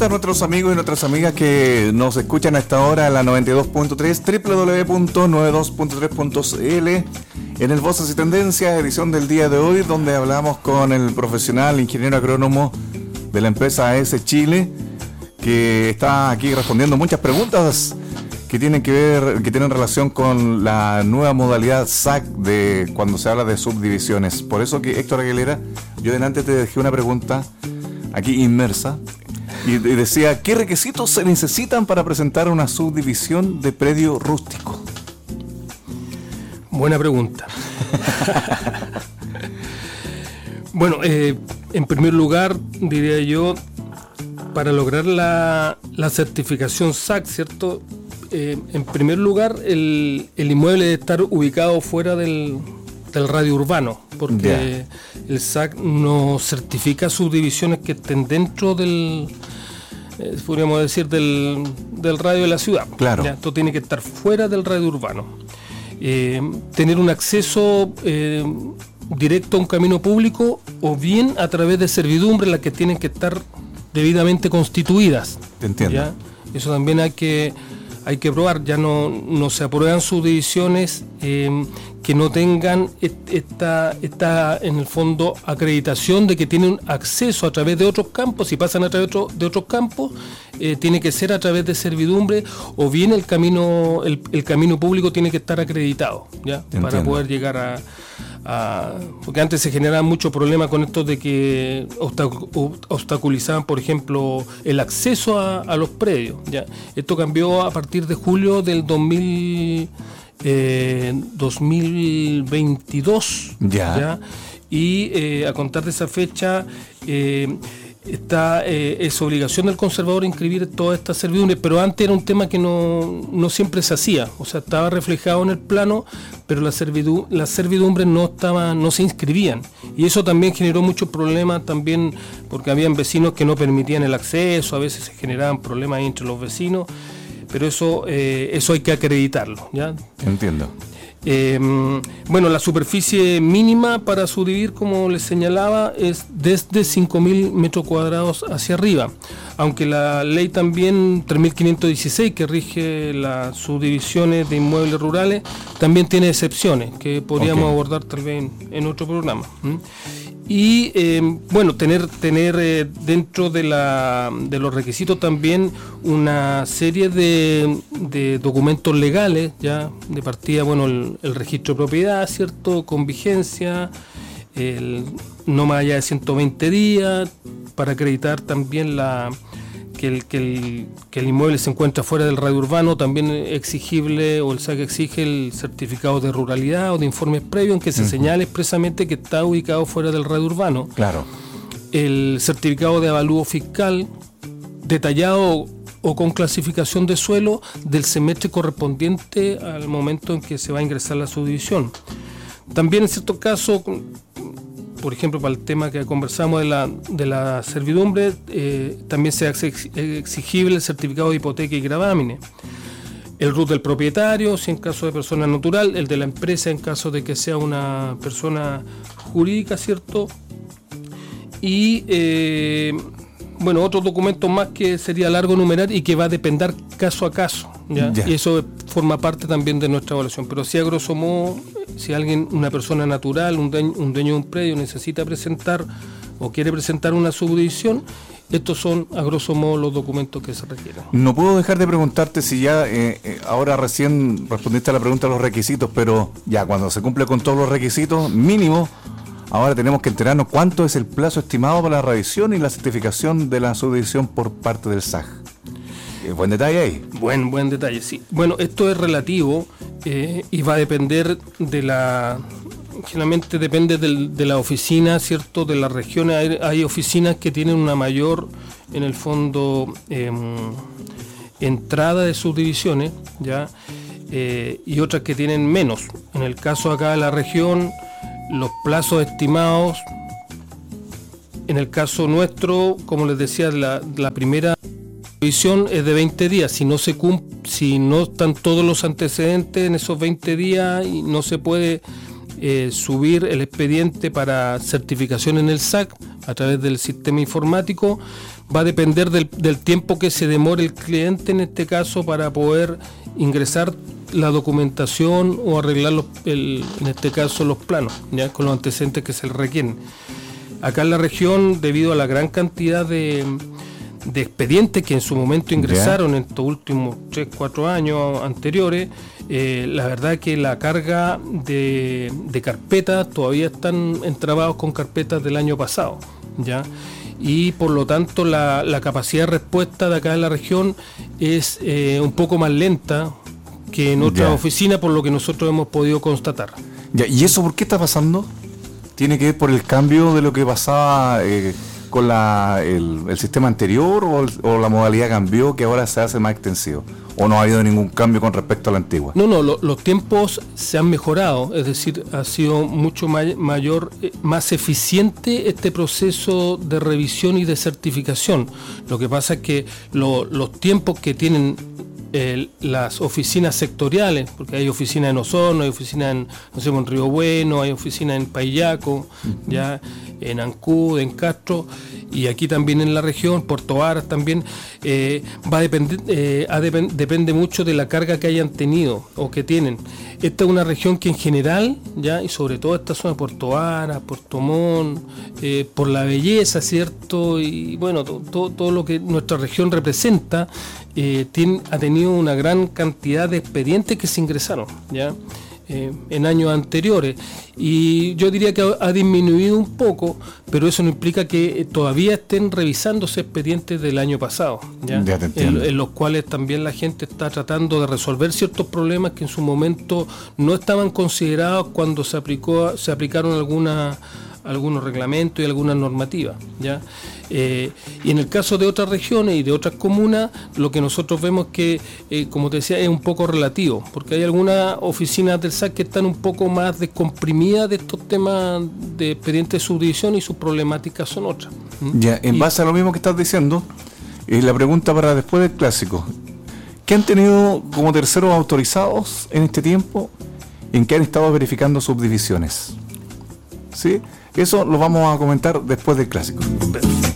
preguntas a nuestros amigos y nuestras amigas que nos escuchan a esta hora en la 92.3, www.92.3.cl, en el Voces y Tendencias, edición del día de hoy, donde hablamos con el profesional ingeniero agrónomo de la empresa AS Chile, que está aquí respondiendo muchas preguntas que tienen relación con la nueva modalidad SAC de cuando se habla de subdivisiones. Por eso que, Héctor Aguilera, yo delante te dejé una pregunta aquí inmersa y decía, ¿qué requisitos se necesitan para presentar una subdivisión de predio rústico? Buena pregunta. Bueno, en primer lugar, diría yo, para lograr la certificación SAC, ¿cierto? En primer lugar, el inmueble debe estar ubicado fuera del radio urbano, porque el SAC no certifica subdivisiones que estén dentro podríamos decir, del radio de la ciudad. Claro. Esto tiene que estar fuera del radio urbano. Tener un acceso directo a un camino público o bien a través de servidumbres, las que tienen que estar debidamente constituidas. Te entiendo. ¿Ya? Eso también hay que probar. Ya no se aprueban subdivisiones que no tengan esta en el fondo acreditación de que tienen acceso a través de otros campos. Si pasan a través de otros campos, tiene que ser a través de servidumbre, o bien el camino público tiene que estar acreditado, ¿ya? Para poder llegar porque antes se generaban muchos problemas con esto de que obstaculizaban, por ejemplo, el acceso a los predios, ¿ya? Esto cambió a partir de julio del 2022, ¿ya? Y a contar de esa fecha es obligación del conservador inscribir todas estas servidumbres, pero antes era un tema que no siempre se hacía, o sea, estaba reflejado en el plano, pero las servidumbres no se inscribían, y eso también generó muchos problemas también, porque habían vecinos que no permitían el acceso, a veces se generaban problemas entre los vecinos, pero eso hay que acreditarlo, ¿ya? Entiendo. Bueno, la superficie mínima para subdividir, como les señalaba, es desde 5.000 metros cuadrados hacia arriba, aunque la ley también 3.516, que rige las subdivisiones de inmuebles rurales, también tiene excepciones que podríamos abordar tal vez en otro programa. Y bueno, tener dentro de los requisitos también una serie de documentos legales, ya de partida, bueno, el registro de propiedad, ¿cierto?, con vigencia, no más allá de 120 días, para acreditar también que el inmueble se encuentra fuera del radio urbano. También exigible, o el SAC exige el certificado de ruralidad o de informes previos en que se señale expresamente que está ubicado fuera del radio urbano. Claro. El certificado de avalúo fiscal detallado o con clasificación de suelo del semestre correspondiente al momento en que se va a ingresar la subdivisión. También en ciertos casos, por ejemplo, para el tema que conversamos de la servidumbre, también se hace exigible el certificado de hipoteca y gravámenes. El RUT del propietario, si en caso de persona natural, el de la empresa en caso de que sea una persona jurídica, ¿cierto? Y, bueno, otros documentos más que sería largo enumerar y que va a depender caso a caso, ¿ya? Y eso forma parte también de nuestra evaluación. Pero sí, a grosso modo, si una persona natural, un dueño de un predio necesita presentar o quiere presentar una subdivisión, estos son a grosso modo los documentos que se requieren. No puedo dejar de preguntarte si ya, ahora recién respondiste a la pregunta de los requisitos, pero ya cuando se cumple con todos los requisitos mínimos, ahora tenemos que enterarnos cuánto es el plazo estimado para la revisión y la certificación de la subdivisión por parte del SAC. Buen detalle ahí. Buen detalle, sí. Bueno, esto es relativo y va a depender generalmente depende de la oficina, ¿cierto? De las regiones. Hay oficinas que tienen una mayor, en el fondo, entrada de subdivisiones, ¿ya? Y otras que tienen menos. En el caso acá de la región, los plazos estimados, en el caso nuestro, como les decía, la primera subdivisión es de 20 días. Si no están todos los antecedentes en esos 20 días y no se puede subir el expediente para certificación en el SAC a través del sistema informático. Va a depender del tiempo que se demore el cliente en este caso para poder ingresar la documentación o arreglar en este caso los planos, ya con los antecedentes que se le requieren. Acá en la región, debido a la gran cantidad de expedientes que en su momento ingresaron en estos últimos 3-4 años anteriores, la verdad que la carga de carpetas todavía están entrabados con carpetas del año pasado, ¿ya? Y por lo tanto la capacidad de respuesta de acá en la región es un poco más lenta que en otras oficinas, por lo que nosotros hemos podido constatar. Ya, ¿y eso por qué está pasando? ¿Tiene que ver por el cambio de lo que pasaba con el sistema anterior o la modalidad cambió que ahora se hace más extensivo? ¿O no ha habido ningún cambio con respecto a la antigua? No, los tiempos se han mejorado, es decir, ha sido mucho más eficiente este proceso de revisión y de certificación. Lo que pasa es que los tiempos que tienen las oficinas sectoriales, porque hay oficinas en Osorno, hay oficinas en Río Bueno, hay oficinas en Paillaco, ya en Ancud, en Castro, y aquí también en la región, Puerto Varas también, va a depender, depende mucho de la carga que hayan tenido o que tienen. Esta es una región que en general, ya, y sobre todo esta zona de Puerto Varas, Puerto Montt, por la belleza, ¿cierto? Y bueno, todo lo que nuestra región representa, ha tenido una gran cantidad de expedientes que se ingresaron, ¿ya? En años anteriores, y yo diría que ha disminuido un poco, pero eso no implica que todavía estén revisándose expedientes del año pasado, ¿ya? En los cuales también la gente está tratando de resolver ciertos problemas que en su momento no estaban considerados cuando se aplicaron algunos reglamentos y algunas normativas, ¿ya? Y en el caso de otras regiones y de otras comunas, lo que nosotros vemos que, como te decía, es un poco relativo, porque hay algunas oficinas del SAC que están un poco más descomprimidas de estos temas de expedientes de subdivisión y sus problemáticas son otras. Ya, en base a lo mismo que estás diciendo, la pregunta para después del clásico: ¿qué han tenido como terceros autorizados en este tiempo en que han estado verificando subdivisiones? ¿Sí? Eso lo vamos a comentar después del clásico.